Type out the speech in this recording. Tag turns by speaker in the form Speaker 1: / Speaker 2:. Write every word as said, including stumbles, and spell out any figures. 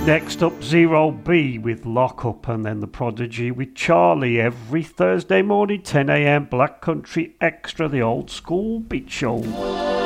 Speaker 1: Next up, Zero B with Lock Up, and then The Prodigy with Charlie every Thursday morning, ten a m, Black Country Extra, the old school beat show.